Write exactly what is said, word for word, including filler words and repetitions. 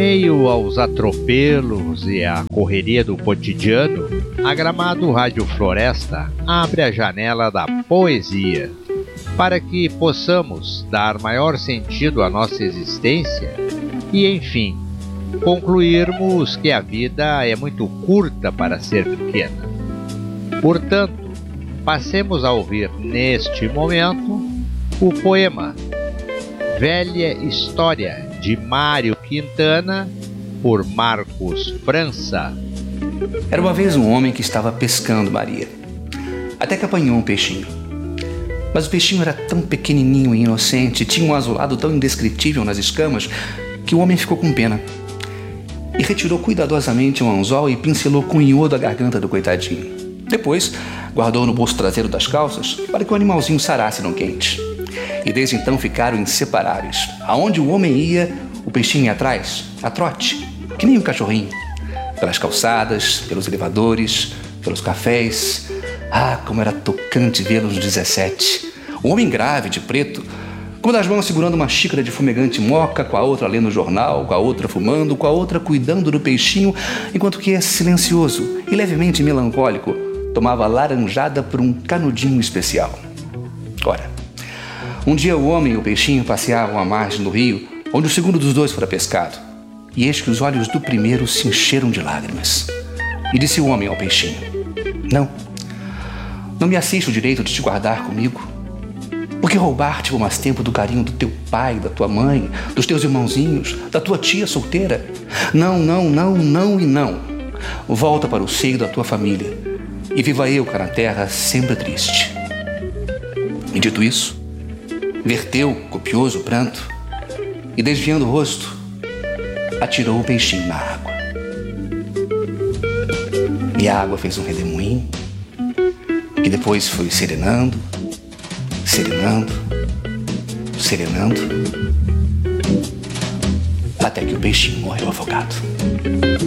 meio aos atropelos e à correria do cotidiano, a Gramado Rádio Floresta abre a janela da poesia para que possamos dar maior sentido à nossa existência e, enfim, concluirmos que a vida é muito curta para ser pequena. Portanto, passemos a ouvir neste momento o poema Velha História de Mário Quintana, por Marcos França. Era uma vez um homem que estava pescando, Maria, até que apanhou um peixinho. Mas o peixinho era tão pequenininho e inocente, tinha um azulado tão indescritível nas escamas, que o homem ficou com pena e retirou cuidadosamente um anzol e pincelou com iodo a garganta do coitadinho. Depois, guardou no bolso traseiro das calças para que o animalzinho sarasse no quente. E desde então ficaram inseparáveis. Aonde o homem ia, o peixinho ia atrás, a trote, que nem um cachorrinho. Pelas calçadas, pelos elevadores, pelos cafés. Ah, como era tocante vê-los dezessete. O homem grave, de preto, com uma das mãos segurando uma xícara de fumegante moca, com a outra lendo o jornal, com a outra fumando, com a outra cuidando do peixinho, enquanto que esse silencioso e levemente melancólico tomava laranjada por um canudinho especial. Ora, um dia o homem e o peixinho passeavam à margem do rio, onde o segundo dos dois fora pescado. E eis que os olhos do primeiro se encheram de lágrimas. E disse o homem ao peixinho: Não, não me assiste o direito de te guardar comigo. Por que roubar-te por mais tempo do carinho do teu pai, da tua mãe, dos teus irmãozinhos, da tua tia solteira? Não, não, não, não e não. Volta para o seio da tua família e viva eu cá na terra sempre triste. E dito isso, verteu copioso pranto e, desviando o rosto, atirou o peixinho na água. E a água fez um redemoinho que depois foi serenando, serenando, serenando, até que o peixinho morreu afogado.